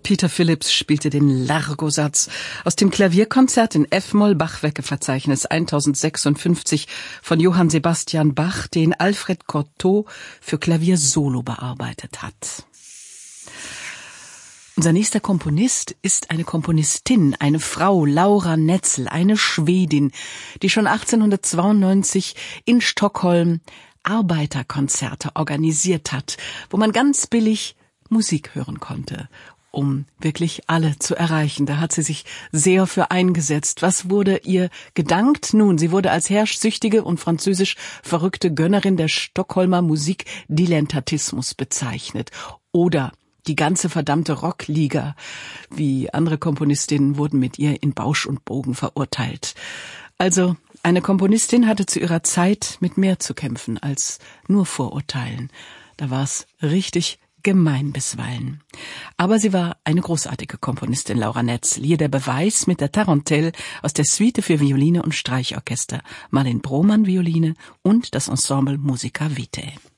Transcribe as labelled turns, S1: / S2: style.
S1: Peter Phillips spielte den Largo-Satz aus dem Klavierkonzert in F-Moll-Bachwerke-Verzeichnis 1056 von Johann Sebastian Bach, den Alfred Cortot für Klavier solo bearbeitet hat. Unser nächster Komponist ist eine Komponistin, eine Frau, Laura Netzel, eine Schwedin, die schon 1892 in Stockholm Arbeiterkonzerte organisiert hat, wo man ganz billig Musik hören konnte, um wirklich alle zu erreichen. Da hat sie sich sehr für eingesetzt. Was wurde ihr gedankt? Nun, sie wurde als herrschsüchtige und französisch verrückte Gönnerin der Stockholmer Musikdilettantismus bezeichnet. Oder die ganze verdammte Rockliga, wie andere Komponistinnen, wurden mit ihr in Bausch und Bogen verurteilt. Also eine Komponistin hatte zu ihrer Zeit mit mehr zu kämpfen als nur Vorurteilen. Da war es richtig gemein bisweilen. Aber sie war eine großartige Komponistin, Laura Netzel. Hier der Beweis mit der Tarantelle aus der Suite für Violine und Streichorchester, Marlene Brohmann Violine und das Ensemble Musica Vitae.